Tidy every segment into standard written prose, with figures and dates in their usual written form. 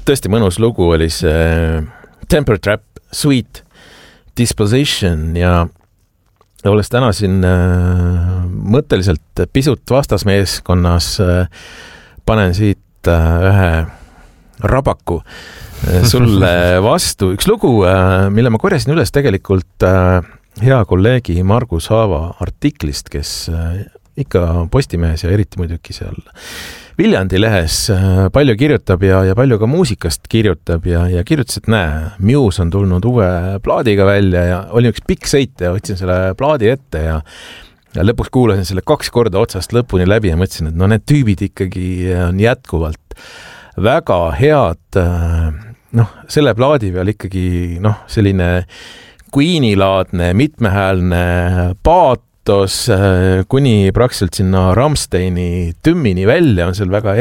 tõesti mõnus lugu oli see Temper Trap, Sweet Disposition ja olles täna siin mõtteliselt pisut vastasmeeskonnas, panen siit ühe rabaku sulle vastu. Üks lugu, mille ma korjasin üles tegelikult hea kolleegi Margus Haava artiklist, kes ikka Postimehes ja eriti muidugi seal Viljandi lehes palju kirjutab ja palju ka muusikast kirjutab ja kirjutas, et Muse on tulnud uue plaadiga välja ja oli üks pikk sõit ja võtsin selle plaadi ette ja lõpuks kuulasin selle 2 korda otsast lõpuni läbi ja mõtlesin, et need tüübid ikkagi on jätkuvalt väga head, selle plaadi peal ikkagi selline Queeni-laadne, mitmehäälne paatos, kuni praktiliselt sinna Rammsteini tümmini välja on seal väga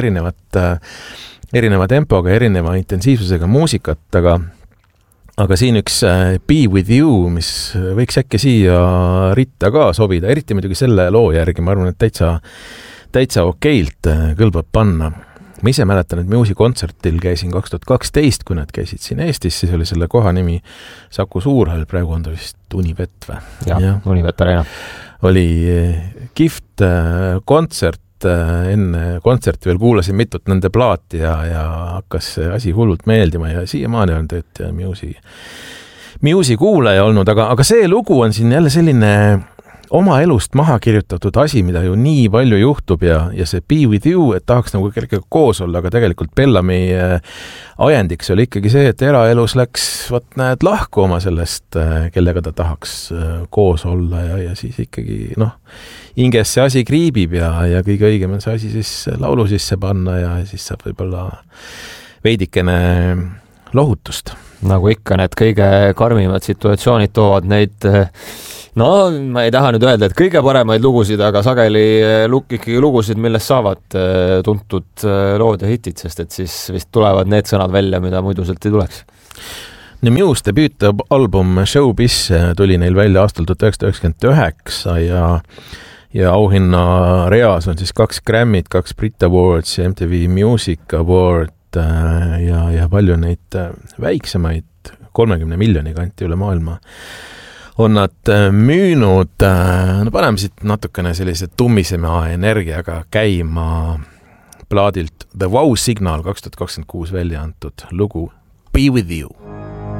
erineva tempoga, erineva intensiivsusega muusikat, aga siin üks Be With You, mis võiks äkki siia ritta ka sobida, eriti muidugi selle loo järgi, ma arvan, et täitsa okeilt kõlbab panna. Ma ise mäletan, et Muse'i kontsertil käisin 2012, kui nad käisid siin Eestis, siis oli selle koha nimi Saku Suurhall, praegu on ta vist Univet või? Ja. Univet Arena. Oli kihvt kontsert, enne kontserti veel kuulasin mitut nende plaati ja hakkas see asi hullult meeldima ja siiamaani on töötaja Muse'i kuulaja olnud, aga see lugu on siin jälle selline oma elust maha kirjutatud asi, mida ju nii palju juhtub ja see Be With You, et tahaks nagu kellega koos olla, aga tegelikult Bellami ajendiks oli ikkagi see, et eraelus läks lahku oma sellest, kellega ta tahaks koos olla ja siis ikkagi hinges see asi kriibib ja kõige õigem on see asi siis laulu sisse panna ja siis saab võib-olla veidikene lohutust. Nagu ikka need kõige karmimad situatsioonid toovad neid, ma ei taha nüüd öelda, et kõige paremaid lugusid, aga sageli ikkagi lugusid, millest saavad tuntud lood ja hitid, sest et siis vist tulevad need sõnad välja, mida muidu sealt ei tuleks. Muse debüütalbum Showbiz tuli neil välja aastal 1999 ja auhinna reas on siis 2 Grammy't, 2 Brit Awards ja MTV Music Award ja palju neid väiksemaid 30 miljoni kanti üle maailma on nad müünud. Paneme siit natukene sellise tummisema energiaga käima plaadilt The Wow Signal 2026 välja antud lugu Be With You.